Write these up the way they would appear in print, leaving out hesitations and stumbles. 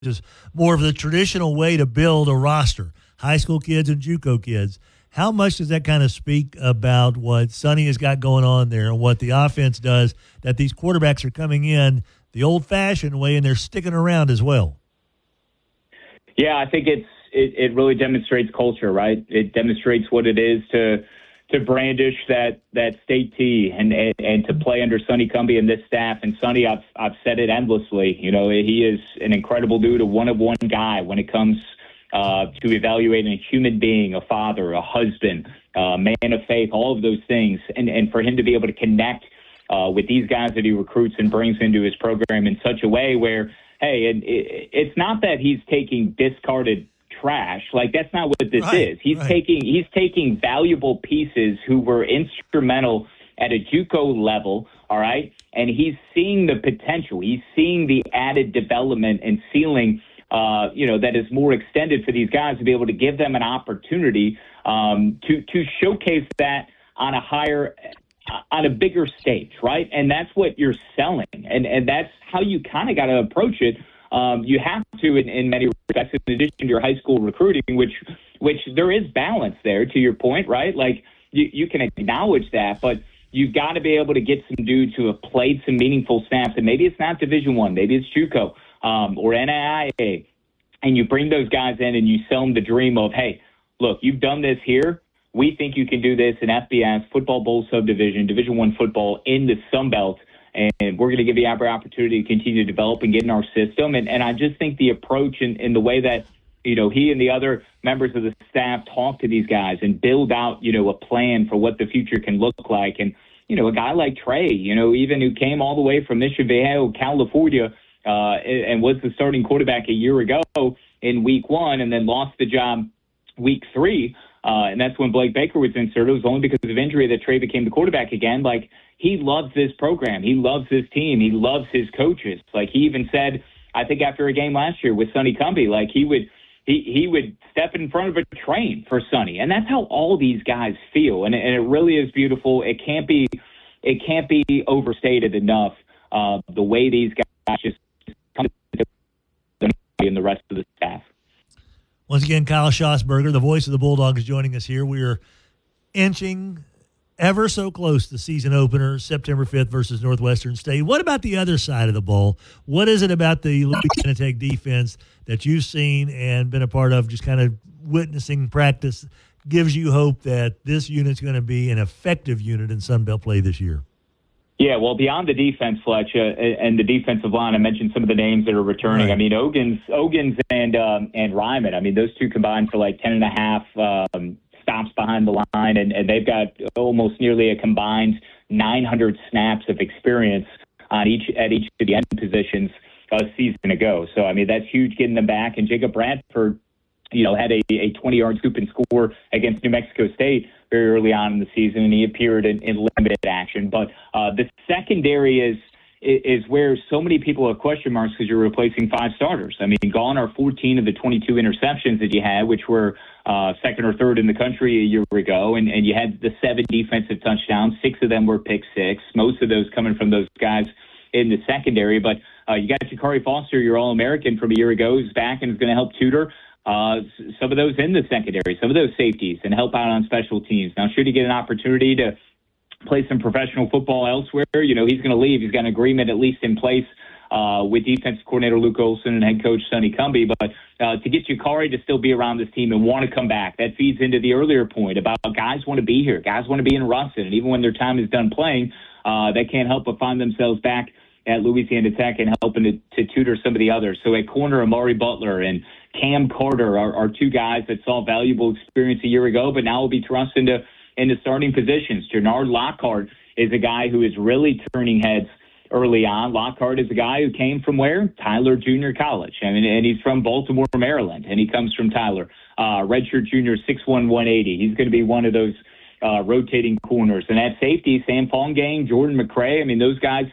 is more of the traditional way to build a roster, high school kids and JUCO kids. How much does that kind of speak about what Sonny has got going on there and what the offense does, that these quarterbacks are coming in the old-fashioned way and they're sticking around as well? Yeah, I think it really demonstrates culture, right? It demonstrates what it is to brandish that state tee and to play under Sonny Cumbie and this staff. And Sonny, I've said it endlessly. You know, he is an incredible dude, a one-of-one guy when it comes to evaluating a human being, a father, a husband, a man of faith, all of those things. And for him to be able to connect with these guys that he recruits and brings into his program in such a way where, hey, it's not that he's taking discarded trash. Like, that's not what this is. He's taking valuable pieces who were instrumental at a JUCO level, all right? And he's seeing the potential. He's seeing the added development and ceiling, that is more extended for these guys to be able to give them an opportunity to showcase that on a bigger stage, right? And that's what you're selling. And that's how you kind of got to approach it. You have to, in many respects, in addition to your high school recruiting, which there is balance there, to your point, right? Like, you can acknowledge that, but you've got to be able to get some dudes who have played some meaningful snaps, and maybe it's not Division I, maybe it's JUCO or NAIA, and you bring those guys in and you sell them the dream of, hey, look, you've done this here. We think you can do this in FBS, Football Bowl Subdivision, Division I football in the Sun Belt. And we're going to give you every opportunity to continue to develop and get in our system. And I just think the approach and the way that, he and the other members of the staff talk to these guys and build out, a plan for what the future can look like. And, a guy like Trey, even who came all the way from Mission Viejo, California, and was the starting quarterback a year ago in week 1 and then lost the job week 3. And that's when Blake Baker was inserted. It was only because of injury that Trey became the quarterback again. Like, he loves this program. He loves this team. He loves his coaches. Like, he even said, I think after a game last year with Sonny Cumbie, like, he would step in front of a train for Sonny. And that's how all these guys feel. And it really is beautiful. It can't be overstated enough, the way these guys just come to and the rest of the staff. Once again, Kyle Schossberger, the voice of the Bulldogs, is joining us here. We are inching ever so close to the season opener, September 5th versus Northwestern State. What about the other side of the ball? What is it about the Louisiana Tech defense that you've seen and been a part of, just kind of witnessing practice, gives you hope that this unit's going to be an effective unit in Sun Belt play this year? Yeah, well, beyond the defense, Fletch, and the defensive line, I mentioned some of the names that are returning. Right. I mean, Ogans and Ryman, I mean, those two combined for like 10.5 stops behind the line, and they've got almost nearly a combined 900 snaps of experience at each of the end positions a season ago. So, I mean, that's huge getting them back. And Jacob Bradford, had a 20-yard scoop and score against New Mexico State very early on in the season, and he appeared in limited action. But the secondary is where so many people have question marks because you're replacing 5 starters. I mean, gone are 14 of the 22 interceptions that you had, which were second or third in the country a year ago, and you had the 7 defensive touchdowns. 6 of them were pick six, most of those coming from those guys in the secondary. But you got Jakari Foster, your All-American from a year ago, who's back and is going to help tutor some of those in the secondary, some of those safeties, and help out on special teams. Now, should he get an opportunity to play some professional football elsewhere, he's going to leave. He's got an agreement at least in place with defensive coordinator Luke Olson and head coach Sonny Cumbie. But to get Jakari to still be around this team and want to come back, that feeds into the earlier point about guys want to be here. Guys want to be in Ruston. And even when their time is done playing, they can't help but find themselves back at Louisiana Tech and helping to tutor some of the others. So at corner, Amari Butler and Cam Carter are 2 guys that saw valuable experience a year ago, but now will be thrust into starting positions. Jernard Lockhart is a guy who is really turning heads early on. Lockhart is a guy who came from where? Tyler Junior College. I mean, and he's from Baltimore, Maryland, and he comes from Tyler. Redshirt junior, 6'1", 180. He's going to be one of those rotating corners. And at safety, Sam Fongang, Jordan McCray, I mean, those guys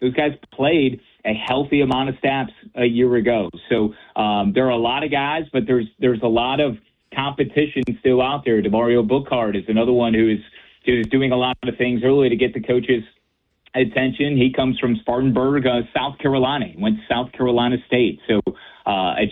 played a healthy amount of snaps a year ago. So there are a lot of guys, but there's a lot of competition still out there. DeMario Bookhart is another one who is doing a lot of things early to get the coaches' attention. He comes from Spartanburg, South Carolina. He went to South Carolina State. So It's